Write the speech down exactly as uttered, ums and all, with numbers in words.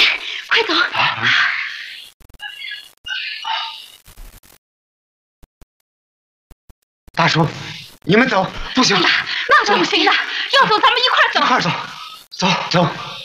快走！ 啊、大叔，你们走，不行， 那可不行的，要走咱们一块走。 一块走，走走。